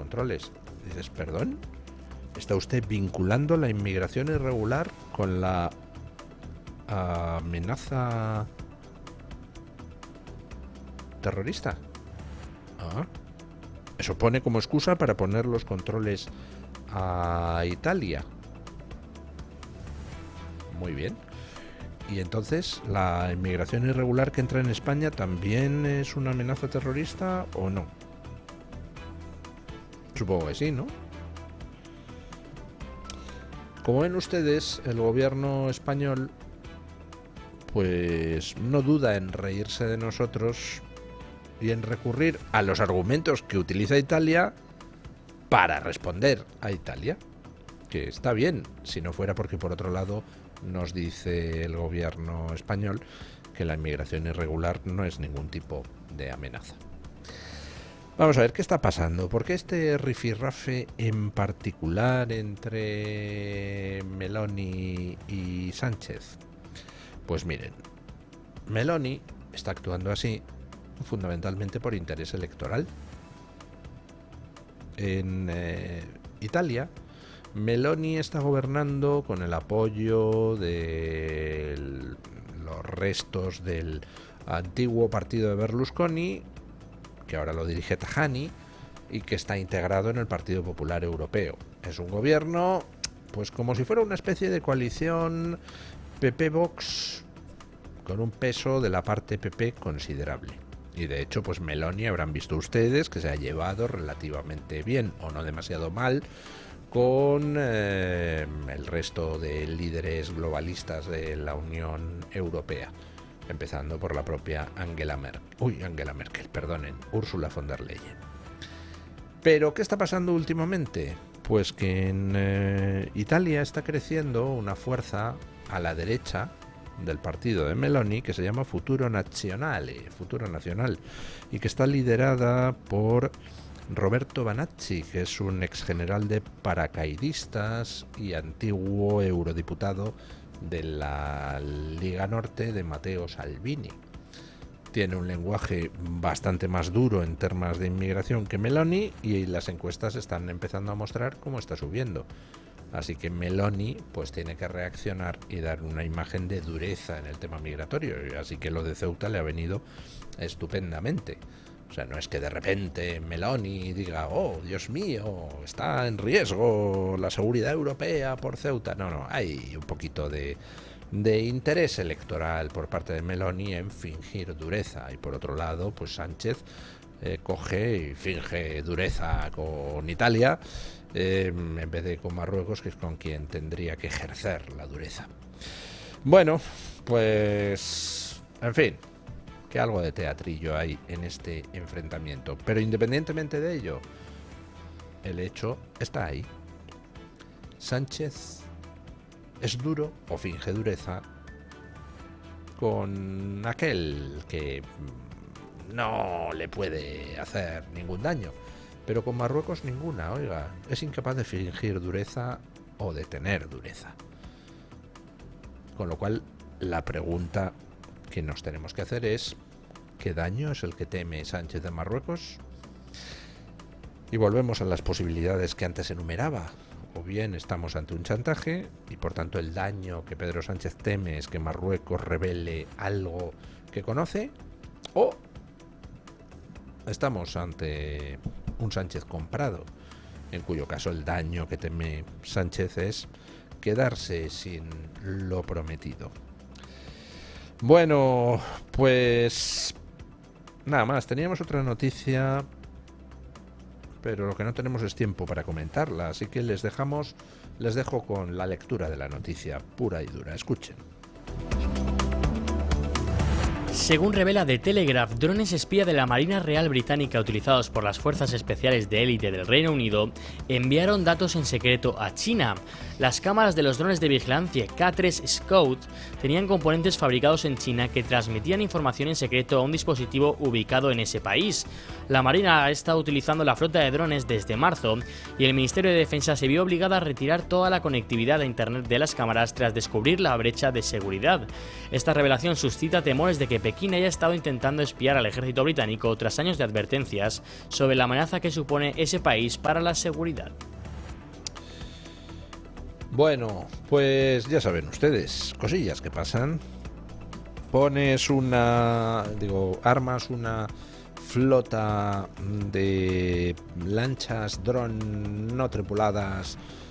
controles. Dices, ¿perdón? ¿Está usted vinculando la inmigración irregular con la amenaza terrorista? Eso pone como excusa para poner los controles a Italia. Muy bien. ¿Y entonces la inmigración irregular que entra en España también es una amenaza terrorista o no? Supongo que sí, ¿no? Como ven ustedes, el gobierno español pues no duda en reírse de nosotros y en recurrir a los argumentos que utiliza Italia para responder a Italia. Que está bien, si no fuera porque por otro lado nos dice el gobierno español que la inmigración irregular no es ningún tipo de amenaza. Vamos a ver qué está pasando. ¿Por qué este rifirrafe en particular entre Meloni y Sánchez? Pues miren, Meloni está actuando así fundamentalmente por interés electoral. En Italia, Meloni está gobernando con el apoyo de los restos del antiguo partido de Berlusconi, que ahora lo dirige Tajani, y que está integrado en el Partido Popular Europeo. Es un gobierno, pues como si fuera una especie de coalición PP-Vox, con un peso de la parte PP considerable. Y de hecho, pues Meloni, habrán visto ustedes que se ha llevado relativamente bien, o no demasiado mal, con el resto de líderes globalistas de la Unión Europea, empezando por la propia Angela Merkel, perdonen, Ursula von der Leyen. Pero, ¿qué está pasando últimamente? Pues que en Italia está creciendo una fuerza a la derecha del partido de Meloni que se llama Futuro Nacional, y que está liderada por Roberto Banacci, que es un ex general de paracaidistas y antiguo eurodiputado de la Liga Norte de Matteo Salvini. Tiene un lenguaje bastante más duro en temas de inmigración que Meloni, y las encuestas están empezando a mostrar cómo está subiendo. Así que Meloni pues tiene que reaccionar y dar una imagen de dureza en el tema migratorio. Así que lo de Ceuta le ha venido estupendamente. O sea, no es que de repente Meloni diga, oh, Dios mío, está en riesgo la seguridad europea por Ceuta. No, hay un poquito de interés electoral por parte de Meloni en fingir dureza. Y por otro lado, pues Sánchez coge y finge dureza con Italia, en vez de con Marruecos, que es con quien tendría que ejercer la dureza. Bueno, pues en fin, que algo de teatrillo hay en este enfrentamiento, pero independientemente de ello, el hecho está ahí. Sánchez es duro o finge dureza con aquel que no le puede hacer ningún daño, pero con Marruecos ninguna. Oiga, es incapaz de fingir dureza o de tener dureza. Con lo cual, la pregunta que nos tenemos que hacer es: ¿qué daño es el que teme Sánchez de Marruecos? Y volvemos a las posibilidades que antes enumeraba. O bien estamos ante un chantaje y por tanto el daño que Pedro Sánchez teme es que Marruecos revele algo que conoce, o estamos ante un Sánchez comprado, en cuyo caso el daño que teme Sánchez es quedarse sin lo prometido. Bueno, pues nada más. Teníamos otra noticia, pero lo que no tenemos es tiempo para comentarla, así que les dejo con la lectura de la noticia pura y dura. Escuchen. Según revela The Telegraph, drones espía de la Marina Real Británica utilizados por las fuerzas especiales de élite del Reino Unido enviaron datos en secreto a China. Las cámaras de los drones de vigilancia K3 Scout tenían componentes fabricados en China que transmitían información en secreto a un dispositivo ubicado en ese país. La Marina ha estado utilizando la flota de drones desde marzo y el Ministerio de Defensa se vio obligado a retirar toda la conectividad a Internet de las cámaras tras descubrir la brecha de seguridad. Esta revelación suscita temores de que Pekín haya estado intentando espiar al ejército británico tras años de advertencias sobre la amenaza que supone ese país para la seguridad. Bueno, pues ya saben ustedes, cosillas que pasan. Armas una flota de lanchas dron no tripuladas